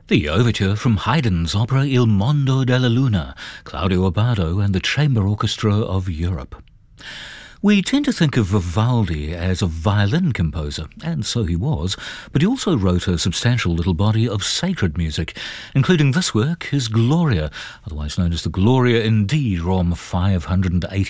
The overture from Haydn's opera Il Mondo della Luna, Claudio Abbado and the Chamber Orchestra of Europe. We tend to think of Vivaldi as a violin composer, and so he was, but he also wrote a substantial little body of sacred music, including this work, his Gloria, otherwise known as the Gloria in D, Rom 580.